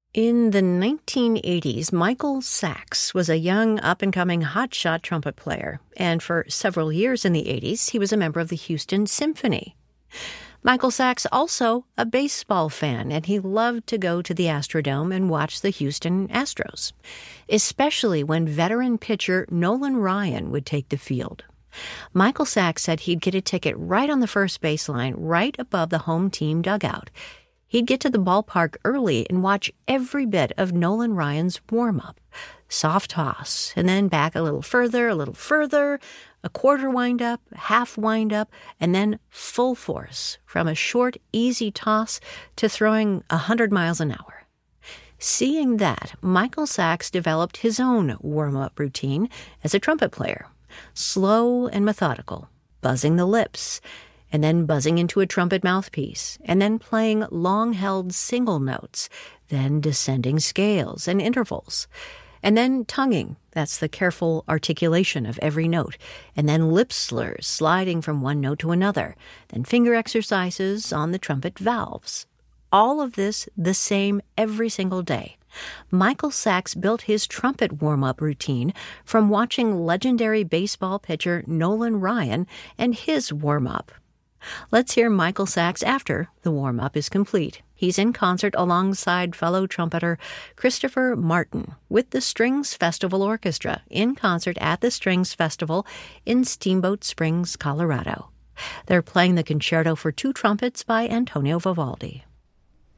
In the 1980s, Michael Sachs was a young, up-and-coming hotshot trumpet player, and for several years in the 80s, he was a member of the Houston Symphony. Michael Sachs also a baseball fan, and he loved to go to the Astrodome and watch the Houston Astros, especially when veteran pitcher Nolan Ryan would take the field. Michael Sachs said he'd get a ticket right on the first baseline, right above the home team dugout. He'd get to the ballpark early and watch every bit of Nolan Ryan's warm-up. Soft toss, and then back a little further, a quarter wind-up, half wind-up, and then full force, from a short, easy toss to throwing 100 miles an hour. Seeing that, Michael Sachs developed his own warm-up routine as a trumpet player. Slow and methodical, buzzing the lips, and then buzzing into a trumpet mouthpiece, and then playing long-held single notes, then descending scales and intervals, and then tonguing, that's the careful articulation of every note, and then lip slurs sliding from one note to another, then finger exercises on the trumpet valves. All of this the same every single day. Michael Sachs built his trumpet warm-up routine from watching legendary baseball pitcher Nolan Ryan and his warm-up. Let's hear Michael Sachs after the warm-up is complete. He's in concert alongside fellow trumpeter Christopher Martin with the Strings Festival Orchestra, in concert at the Strings Festival in Steamboat Springs, Colorado. They're playing the Concerto for Two Trumpets by Antonio Vivaldi.